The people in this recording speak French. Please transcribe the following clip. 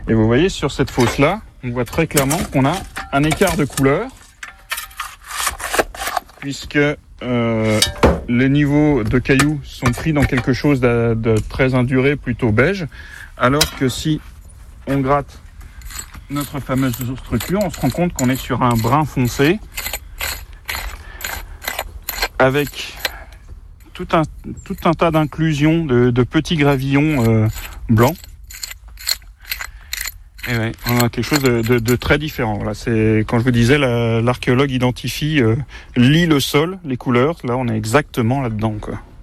Et vous voyez sur cette fosse là, on voit très clairement qu'on a un écart de couleur, puisque les niveaux de cailloux sont pris dans quelque chose de très induré, plutôt beige, alors que si on gratte notre fameuse structure, on se rend compte qu'on est sur un brun foncé, avec tout un tas d'inclusions de petits gravillons blancs. Et ouais, on a quelque chose de très différent. Là, c'est quand je vous disais, l'archéologue identifie, lit le sol, les couleurs. Là, on est exactement là-dedans, quoi.